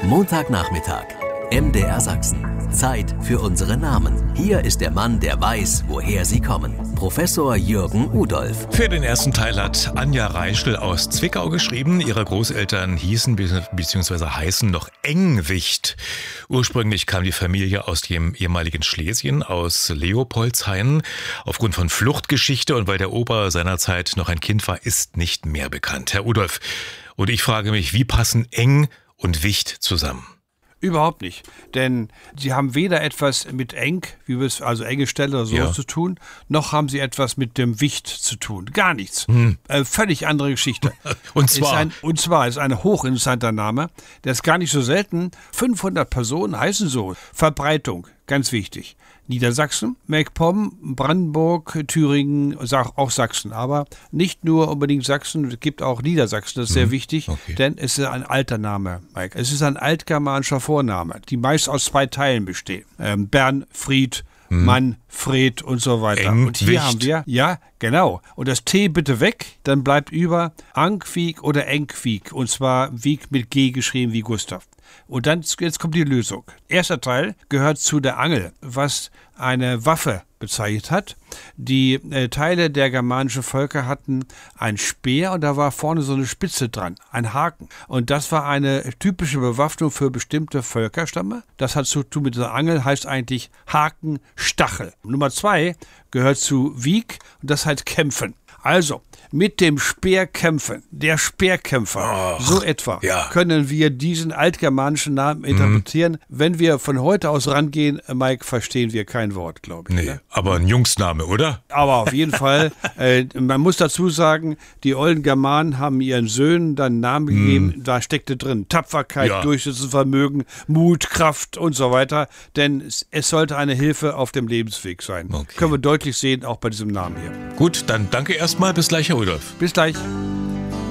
Montagnachmittag. MDR Sachsen. Zeit für unsere Namen. Hier ist der Mann, der weiß, woher sie kommen. Professor Jürgen Udolph. Für den ersten Teil hat Anja Reischl aus Zwickau geschrieben. Ihre Großeltern hießen bzw. heißen noch Engwicht. Ursprünglich kam die Familie aus dem ehemaligen Schlesien, aus Leopoldshain. Aufgrund von Fluchtgeschichte und weil der Opa seinerzeit noch ein Kind war, ist nicht mehr bekannt. Herr Udolph, und ich frage mich, wie passen Eng und Wicht zusammen? Überhaupt nicht, denn sie haben weder etwas mit eng, wie wir es, also enge Stelle oder so zu tun, noch haben sie etwas mit dem Wicht zu tun. Gar nichts. Völlig andere Geschichte. Und zwar ist ein hochinteressanter Name. Der ist gar nicht so selten. 500 Personen heißen so. Verbreitung, ganz wichtig. Niedersachsen, MacPom, Brandenburg, Thüringen, auch Sachsen. Aber nicht nur unbedingt Sachsen, es gibt auch Niedersachsen, das ist sehr wichtig, denn es ist ein alter Name, Mike. Es ist ein altgermanischer Vorname, die meist aus 2 Teilen bestehen. Bernfried, Manfred und so weiter. Und hier haben wir, ja, genau. Und das T bitte weg, dann bleibt über Angwieg oder Engwieg. Und zwar Wieg mit G geschrieben wie Gustav. Und dann, jetzt kommt die Lösung. Erster Teil gehört zu der Angel, was eine Waffe bezeichnet hat. Die Teile der germanischen Völker hatten ein Speer und da war vorne so eine Spitze dran, ein Haken. Und das war eine typische Bewaffnung für bestimmte Völkerstämme. Das hat zu tun mit der Angel, heißt eigentlich Haken, Stachel. Nummer 2 gehört zu Wieg und das heißt kämpfen. Also, mit dem Speer kämpfen, der Speerkämpfer, so etwa, können wir diesen altgermanischen Namen interpretieren. Wenn wir von heute aus rangehen, Mike, verstehen wir kein Wort, glaube ich. Nee, ne? Aber ein Jungsname, oder? Aber auf jeden Fall, man muss dazu sagen, die olden Germanen haben ihren Söhnen dann einen Namen gegeben, da steckte drin Tapferkeit, Durchsetzungsvermögen, Mut, Kraft und so weiter, denn es sollte eine Hilfe auf dem Lebensweg sein. Okay. Können wir deutlich sehen, auch bei diesem Namen hier. Gut, dann danke erstmal, bis gleich, Herr Udolph. Bis gleich.